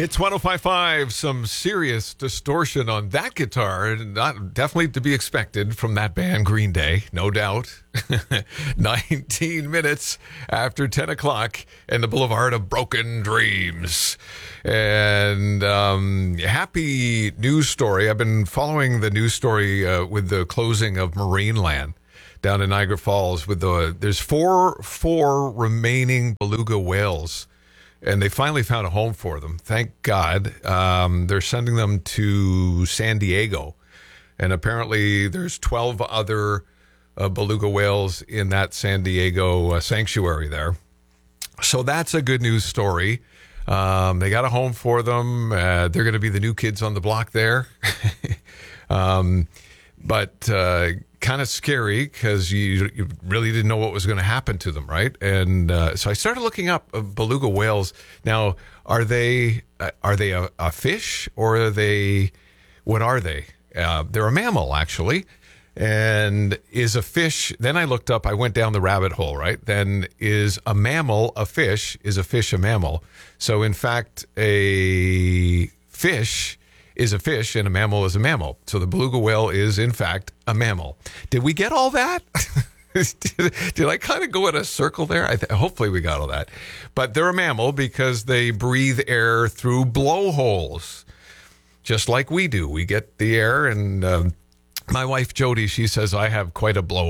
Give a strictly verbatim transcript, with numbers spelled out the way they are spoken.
It's one oh five point five. Some serious distortion on that guitar. Not definitely to be expected from that band, Green Day, no doubt. nineteen minutes after ten o'clock and the Boulevard of Broken Dreams. And um, happy news story. I've been following the news story uh, with the closing of Marineland down in Niagara Falls. With the there's four four remaining beluga whales. And they finally found a home for them. Thank God. Um, they're sending them to San Diego. And apparently there's twelve other uh, beluga whales in that San Diego uh, sanctuary there. So that's a good news story. Um, they got a home for them. Uh, they're going to be the new kids on the block there. um, but uh, kind of scary because you, you really didn't know what was going to happen to them, right? And uh, so I started looking up uh, beluga whales. Now, are they uh, are they a, a fish or are they, what are they? Uh, they're a mammal, actually. And is a fish, then I looked up, I went down the rabbit hole, right? Then is a mammal a fish? Is a fish a mammal? So, in fact, a fish is a fish and a mammal is a mammal. So the beluga whale is, in fact, a mammal. Did we get all that? did, did I kind of go in a circle there? I th- hopefully we got all that. But they're a mammal because they breathe air through blowholes, just like we do. We get the air, and um, my wife, Jody, she says I have quite a blow